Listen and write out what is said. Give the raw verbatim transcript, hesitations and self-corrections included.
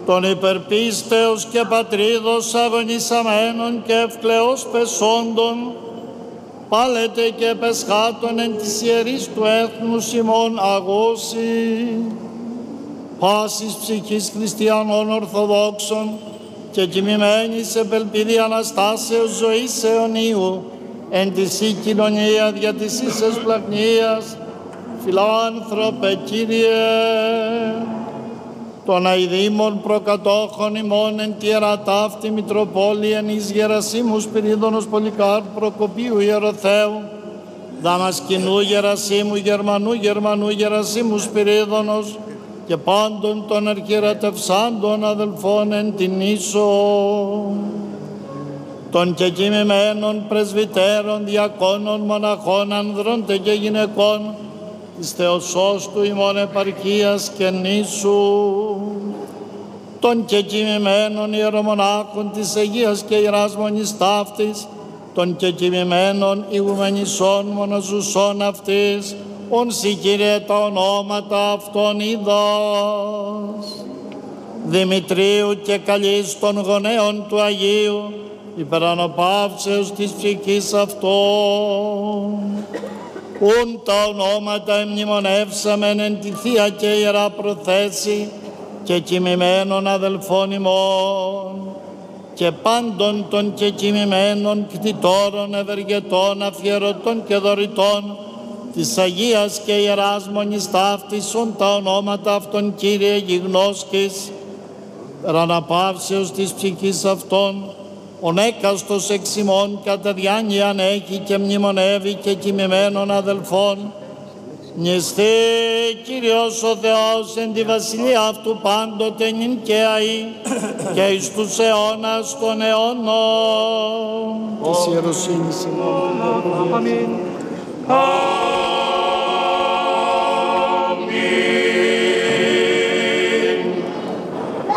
των υπερπίστεως και πατρίδος αγωνισαμένων και ευκλαιώς πεσόντων, πάλετε και πεσχάτων εν της ιερής του έθνους ημών αγώσει, πάσης ψυχής χριστιανών ορθοδόξων και κοιμημένης επελπίδη Αναστάσεως ζωής αιωνίου, εν της η κοινωνία δια της ίσης πλαγνίας, φιλάνθρωπε Κύριε, των αηδήμων προκατόχων ημών εν τη Ιερατάφτη Μητροπόλη εν εις Γερασίμου Σπυρίδωνος Πολυκάρπου Προκοπίου Ιεροθέου, Δαμασκηνού Γερασίμου Γερμανού Γερμανού Γερασίμου Σπυρίδωνος και πάντων των αρχιερατευσάντων αδελφών εν την ίσο, των κεκοιμημένων πρεσβυτέρων, διακόνων, μοναχών, ανδρών και γυναικών, της Θεοσώστου ημών επαρχίας και νήσου, των κεκοιμημένων ιερομονάχων της Αγίας και Ιεράς Μονής Ταύτης, των κεκοιμημένων ηγουμενισσών μονοζουσών αυτής, ον σοι Κύριε τα ονόματα αυτών είδος, Δημητρίου και καλής των γονέων του Αγίου, υπερανοπαύσεως της ψυχής αυτών, ούν τα ονόματα εμνημονεύσαμεν εν τη Θεία και Ιερά Προθέση και κοιμημένων αδελφών ημών και πάντων των και κοιμημένων κτητόρων, ευεργετών, αφιερωτών και δωρητών της Αγίας και Ιεράς Μονής Ταύτης, ούν τα ονόματα αυτών Κύριε γιγνώσκης, περαναπαύσεως της ψυχής αυτών, ον έκαστος εξ ημών κατά διάνοιαν έχει και μνημονεύει και κοιμημένων αδελφών, νηστεί Κύριος ο Θεός εν τη βασιλεία αυτού πάντοτε νυν και αεί και εις τους αιώνας των αιώνων. Της ιεροσύνης ημών. Αμήν.